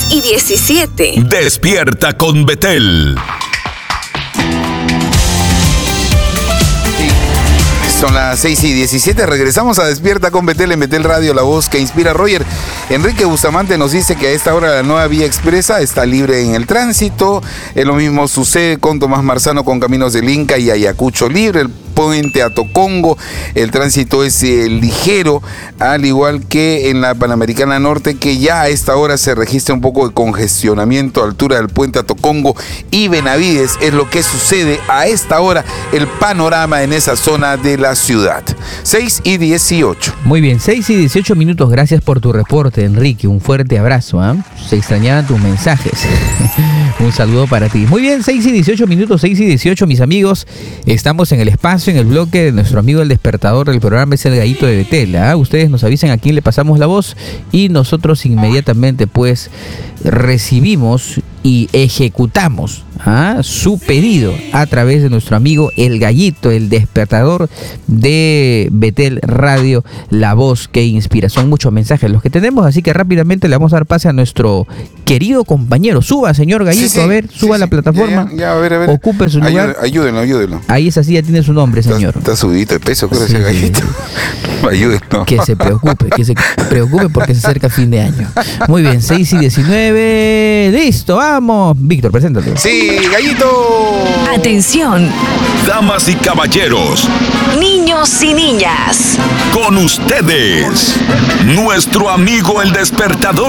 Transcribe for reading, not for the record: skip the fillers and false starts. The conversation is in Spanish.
y 17. Despierta con Betel. Son las 6:17, regresamos a Despierta con Betel en Betel Radio, la voz que inspira. Roger, Enrique Bustamante nos dice que a esta hora la nueva vía expresa está libre en el tránsito. Lo mismo sucede con Tomás Marzano con Caminos del Inca y Ayacucho libre. El puente a Tocongo, el tránsito es ligero, al igual que en la Panamericana Norte, que ya a esta hora se registra un poco de congestionamiento a altura del puente a Tocongo y Benavides. Es lo que sucede a esta hora, el panorama en esa zona de la ciudad. 6:18. Muy bien, 6:18 minutos. Gracias por tu reporte, Enrique. Un fuerte abrazo. Se extrañaban tus mensajes. Un saludo para ti. Muy bien, 6:18 minutos, 6:18, mis amigos. Estamos en el espacio, en el bloque de nuestro amigo El Despertador del programa, es el Gallito de Betel. Ustedes nos avisan a quién le pasamos la voz y nosotros inmediatamente pues recibimos y ejecutamos su pedido a través de nuestro amigo El Gallito, el Despertador de Betel Radio, la voz que inspira. Son muchos mensajes los que tenemos, así que rápidamente le vamos a dar pase a nuestro querido compañero. Suba, señor Gallito, sí, a ver, suba a la plataforma. Ya, a ver. Ocupe su lugar. Ayúdenlo. Ahí esa silla tiene su nombre, señor. Está subidito de peso, creo, ese Gallito. Ayúdenlo. Que se preocupe porque se acerca fin de año. Muy bien, 6:19. Listo, vamos. Víctor, preséntate. Sí, Gallito. Atención. Damas y caballeros. Niños y niñas. Con ustedes, nuestro amigo El Despertador